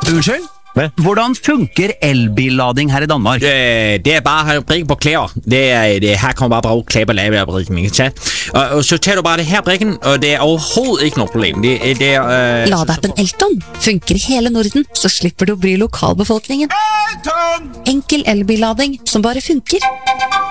Unnskyld? Hvad? Hvordan funker elbillading her i Danmark? Det bare at brikke på klæder. Det her kommer bare bruge klæder på lave af brikken, ikke sant? Og så tager du bare det her brikken, og det overhovedet ikke noe problem. Ladeappen Elton funker i hele Norden, så slipper du å bry lokalbefolkningen. Enkel elbillading som bare funker.